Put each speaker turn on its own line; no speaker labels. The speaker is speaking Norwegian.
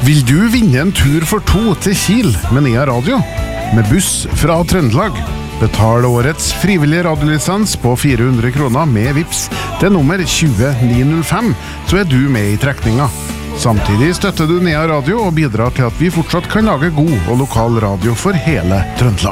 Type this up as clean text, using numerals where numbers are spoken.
Vil du vinne en tur for 2 til Kiel med Nea Radio? Med buss fra Trøndelag. Betal årets frivillige radiolisens på 400 kroner med Vips til nummer 20905, så du med i trekninga. Samtidig støtter du Nea Radio og bidrar til at vi fortsatt kan lage god og lokal radio for hele Trøndelag.